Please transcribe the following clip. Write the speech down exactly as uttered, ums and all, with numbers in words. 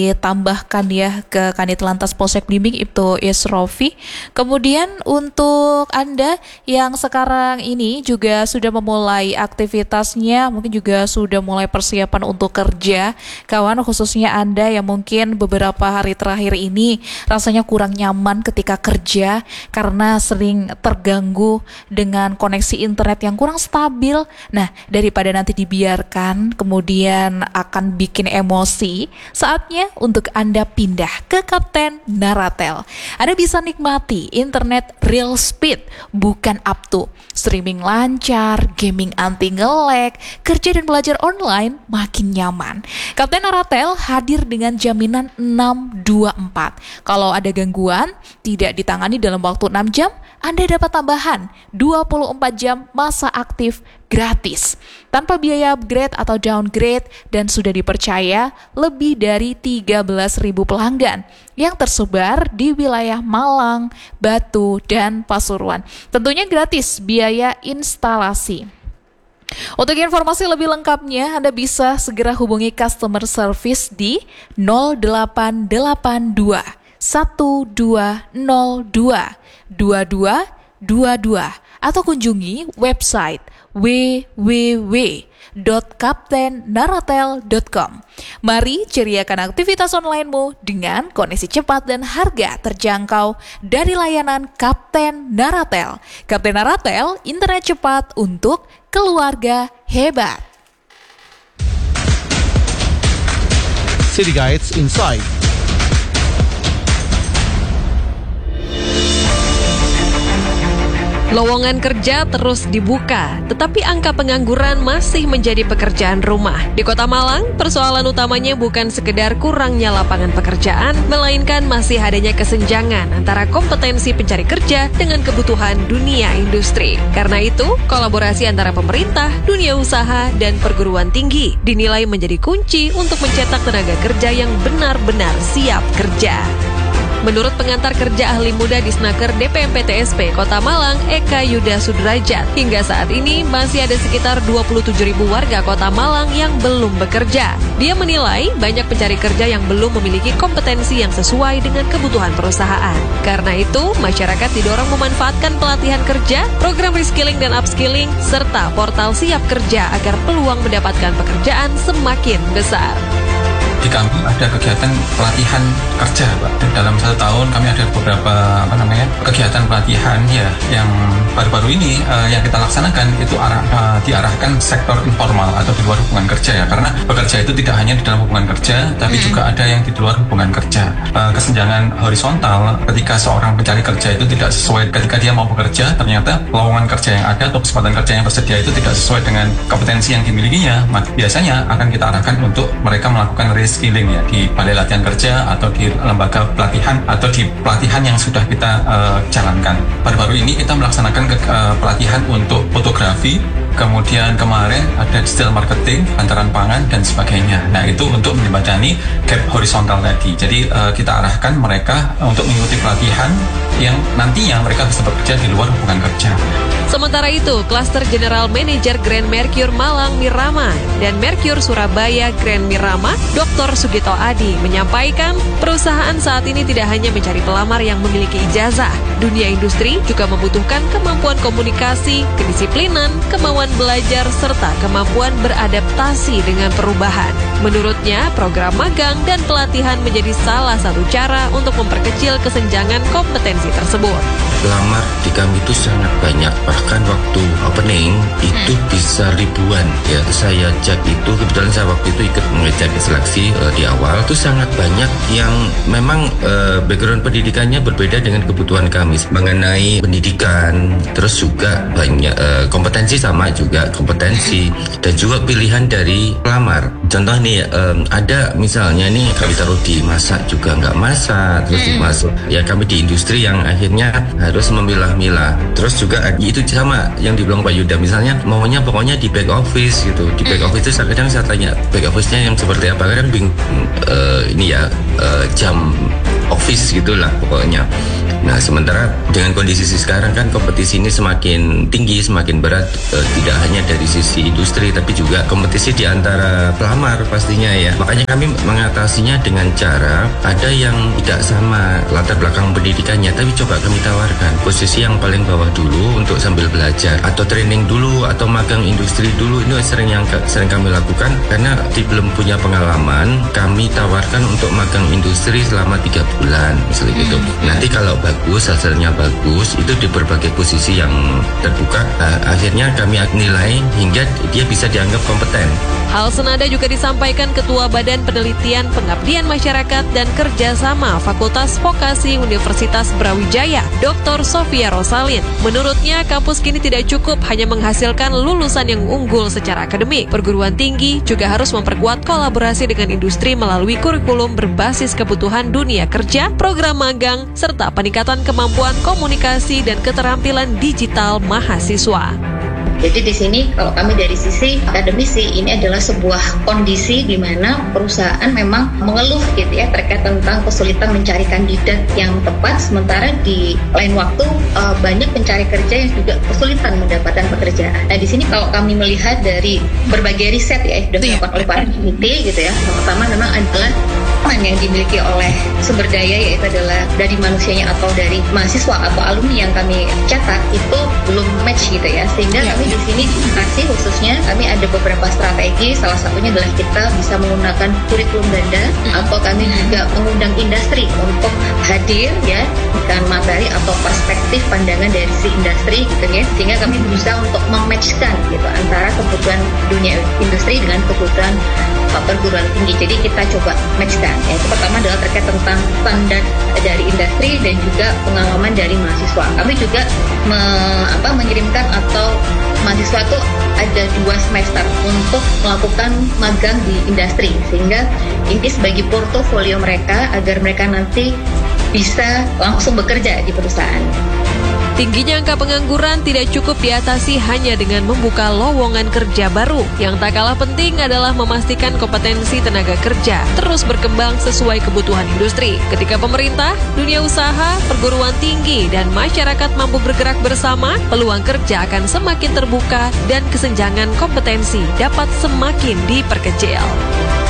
ditambahkan ya ke Kanit Lantas Polsek Blimbing Ibtu Isrofi. Kemudian untuk Anda yang sekarang ini juga sudah memulai aktivitasnya, mungkin juga sudah mulai persiapan untuk kerja, kawan, khususnya Anda yang mungkin beberapa hari terakhir ini rasanya kurang nyaman ketika kerja karena sering terganggu dengan koneksi internet yang kurang stabil. Nah, daripada nanti dibiarkan kemudian akan bikin emosi, saatnya untuk Anda pindah ke Kapten Naratel. Anda bisa nikmati internet real speed, bukan up to. Streaming lancar, gaming anti nge-lag, kerja dan belajar online makin nyaman. Kapten Naratel hadir dengan jaminan enam dua empat. Kalau ada gangguan, tidak ditangani dalam waktu enam jam, Anda dapat tambahan dua puluh empat jam masa aktif gratis, tanpa biaya upgrade atau downgrade, dan sudah dipercaya lebih dari tiga belas ribu pelanggan yang tersebar di wilayah Malang, Batu, dan Pasuruan. Tentunya gratis biaya instalasi. Untuk informasi lebih lengkapnya, Anda bisa segera hubungi customer service di nol delapan delapan dua satu dua nol dua dua dua dua dua atau kunjungi website w w w dot kapten naratel dot com. Mari ceriakan aktivitas onlinemu dengan koneksi cepat dan harga terjangkau dari layanan Kapten Naratel. Kapten Naratel, internet cepat untuk keluarga hebat. City Guides Inside. Lowongan kerja terus dibuka, tetapi angka pengangguran masih menjadi pekerjaan rumah. Di Kota Malang, persoalan utamanya bukan sekedar kurangnya lapangan pekerjaan, melainkan masih adanya kesenjangan antara kompetensi pencari kerja dengan kebutuhan dunia industri. Karena itu, kolaborasi antara pemerintah, dunia usaha, dan perguruan tinggi dinilai menjadi kunci untuk mencetak tenaga kerja yang benar-benar siap kerja. Menurut pengantar kerja ahli muda di Snaker D P M P T S P Kota Malang, Eka Yuda Sudrajat, hingga saat ini masih ada sekitar dua puluh tujuh ribu warga Kota Malang yang belum bekerja. Dia menilai banyak pencari kerja yang belum memiliki kompetensi yang sesuai dengan kebutuhan perusahaan. Karena itu, masyarakat didorong memanfaatkan pelatihan kerja, program reskilling dan upskilling, serta portal siap kerja agar peluang mendapatkan pekerjaan semakin besar. Di kami ada kegiatan pelatihan kerja, Pak. Dan dalam satu tahun kami ada beberapa apa namanya kegiatan pelatihan ya yang baru-baru ini uh, yang kita laksanakan itu arah, uh, diarahkan sektor informal atau di luar hubungan kerja ya, karena bekerja itu tidak hanya di dalam hubungan kerja tapi hmm. juga ada yang di luar hubungan kerja. Uh, kesenjangan horizontal ketika seorang pencari kerja itu tidak sesuai ketika dia mau bekerja, ternyata lowongan kerja yang ada atau kesempatan kerja yang tersedia itu tidak sesuai dengan kompetensi yang dimilikinya, maka biasanya akan kita arahkan untuk mereka melakukan skilling ya di balai latihan kerja atau di lembaga pelatihan atau di pelatihan yang sudah kita uh, jalankan. Baru-baru ini kita melaksanakan ke, uh, pelatihan untuk fotografi, kemudian kemarin ada digital marketing, antaran pangan dan sebagainya. Nah, itu untuk menjembatani gap horizontal tadi. Jadi uh, kita arahkan mereka untuk mengikuti pelatihan yang nantinya mereka bisa bekerja di luar hubungan kerja. Sementara itu, Klaster General Manager Grand Mercure Malang Mirama dan Mercure Surabaya Grand Mirama, Doktor Sugito Adi, menyampaikan perusahaan saat ini tidak hanya mencari pelamar yang memiliki ijazah. Dunia industri juga membutuhkan kemampuan komunikasi, kedisiplinan, kemauan belajar, serta kemampuan beradaptasi dengan perubahan. Menurutnya, program magang dan pelatihan menjadi salah satu cara untuk memperkecil kesenjangan kompetensi tersebut. Pelamar di kami itu sangat banyak, bahkan waktu opening itu hmm. bisa ribuan. Ya, saya cek itu, kebetulan saya waktu itu ikut mengecek seleksi uh, di awal, itu sangat banyak yang memang uh, background pendidikannya berbeda dengan kebutuhan kami mengenai pendidikan, terus juga banyak uh, kompetensi sama juga kompetensi dan juga pilihan dari pelamar. Contoh nih, um, ada misalnya nih kami taruh di masak juga nggak masak, terus dimasuk. Ya kami di industri yang akhirnya harus memilah-milah. Terus juga itu sama yang dibilang Pak Yuda, misalnya maunya pokoknya di back office gitu. Di back office itu kadang saya tanya back office-nya yang seperti apa, kadang bingung uh, ini ya uh, jam office gitulah pokoknya. Nah, sementara dengan kondisi sekarang kan kompetisi ini semakin tinggi, semakin berat, eh, tidak hanya dari sisi industri tapi juga kompetisi di antara pelamar pastinya ya. Makanya kami mengatasinya dengan cara ada yang tidak sama latar belakang pendidikannya, tapi coba kami tawarkan posisi yang paling bawah dulu untuk sambil belajar atau training dulu atau magang industri dulu. Ini sering yang sering kami lakukan karena di belum punya pengalaman, kami tawarkan untuk magang industri selama tiga bulan misalnya gitu. Nanti kalau bagus, hasilnya bagus, itu di berbagai posisi yang terbuka, uh, akhirnya kami nilai hingga dia bisa dianggap kompeten. Hal senada juga disampaikan Ketua Badan Penelitian Pengabdian Masyarakat dan Kerjasama Fakultas Vokasi Universitas Brawijaya, Doktor Sofia Rosalin. Menurutnya, kampus kini tidak cukup hanya menghasilkan lulusan yang unggul secara akademik. Perguruan tinggi juga harus memperkuat kolaborasi dengan industri melalui kurikulum berbasis kebutuhan dunia kerja, program magang, serta peningkatan kemampuan komunikasi dan keterampilan digital mahasiswa. Jadi di sini kalau kami dari sisi akademisi, ini adalah sebuah kondisi di mana perusahaan memang mengeluh gitu ya terkait tentang kesulitan mencari kandidat yang tepat, sementara di lain waktu uh, banyak pencari kerja yang juga kesulitan mendapatkan pekerjaan. Nah di sini kalau kami melihat dari berbagai riset ya sudah dilakukan oleh para peneliti gitu ya, pertama memang adalah yang dimiliki oleh sumber daya, yaitu adalah dari manusianya atau dari mahasiswa atau alumni yang kami cetak itu belum match gitu ya, sehingga ya, kami ya. di sini dikasih khususnya kami ada beberapa strategi, salah satunya adalah kita bisa menggunakan kurikulum ganda hmm. atau kami juga mengundang industri untuk hadir ya dengan materi atau perspektif pandangan dari si industri gitu ya, sehingga kami berusaha untuk mematchkan gitu antara kebutuhan dunia industri dengan kebutuhan perguruan tinggi. Jadi kita coba matchkan. Yang pertama adalah terkait tentang standar dari industri dan juga pengalaman dari mahasiswa. Kami juga me, apa, mengirimkan atau mahasiswa itu ada dua semester untuk melakukan magang di industri, sehingga ini sebagai portofolio mereka agar mereka nanti bisa langsung bekerja di perusahaan. Tingginya angka pengangguran tidak cukup diatasi hanya dengan membuka lowongan kerja baru. Yang tak kalah penting adalah memastikan kompetensi tenaga kerja terus berkembang sesuai kebutuhan industri. Ketika pemerintah, dunia usaha, perguruan tinggi, dan masyarakat mampu bergerak bersama, peluang kerja akan semakin terbuka dan kesenjangan kompetensi dapat semakin diperkecil.